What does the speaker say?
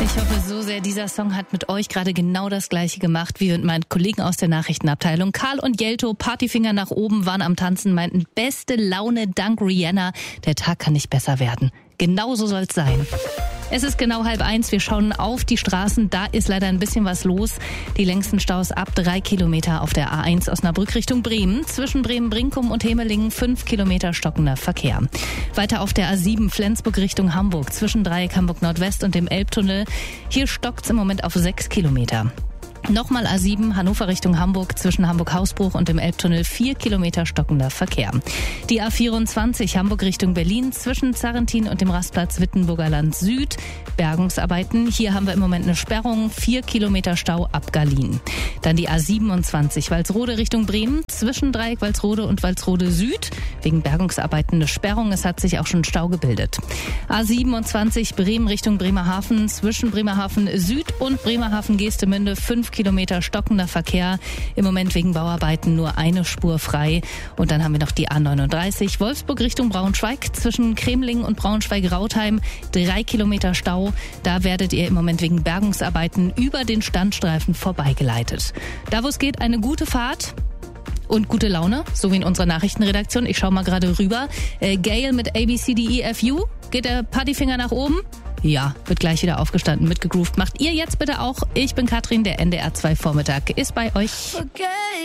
Ich hoffe so sehr, dieser Song hat mit euch gerade genau das Gleiche gemacht wie mit meinen Kollegen aus der Nachrichtenabteilung. Karl und Jelto, Partyfinger nach oben, waren am Tanzen, meinten beste Laune dank Rihanna. Der Tag kann nicht besser werden. Genauso soll's sein. Es ist genau 12:30. Wir schauen auf die Straßen. Da ist leider ein bisschen was los. Die längsten Staus ab 3 Kilometer auf der A1 Osnabrück Richtung Bremen. Zwischen Bremen-Brinkum und Hemelingen 5 Kilometer stockender Verkehr. Weiter auf der A7 Flensburg Richtung Hamburg. Zwischen Dreieck Hamburg Nordwest und dem Elbtunnel. Hier stockt's im Moment auf 6 Kilometer. Nochmal A7 Hannover Richtung Hamburg, zwischen Hamburg-Hausbruch und dem Elbtunnel 4 Kilometer stockender Verkehr. Die A24 Hamburg Richtung Berlin, zwischen Zarrentin und dem Rastplatz Wittenburger Land Süd. Bergungsarbeiten, hier haben wir im Moment eine Sperrung, 4 Kilometer Stau ab Garlin. Dann die A27 Walsrode Richtung Bremen, zwischen Dreieck Walsrode und Walsrode Süd. Wegen Bergungsarbeiten eine Sperrung, es hat sich auch schon Stau gebildet. A27 Bremen Richtung Bremerhaven, zwischen Bremerhaven Süd und Bremerhaven Geestemünde 5 Kilometer stockender Verkehr. Im Moment wegen Bauarbeiten nur eine Spur frei. Und dann haben wir noch die A39 Wolfsburg Richtung Braunschweig, zwischen Cremlingen und Braunschweig-Rautheim 3 Kilometer Stau. Da werdet ihr im Moment wegen Bergungsarbeiten über den Standstreifen vorbeigeleitet. Da wo es geht, eine gute Fahrt. Und gute Laune, so wie in unserer Nachrichtenredaktion. Ich schaue mal gerade rüber. Gail mit ABCDEFU. Geht der Partyfinger nach oben? Ja, wird gleich wieder aufgestanden, mitgegroovt. Macht ihr jetzt bitte auch. Ich bin Katrin, der NDR 2 Vormittag ist bei euch. Okay.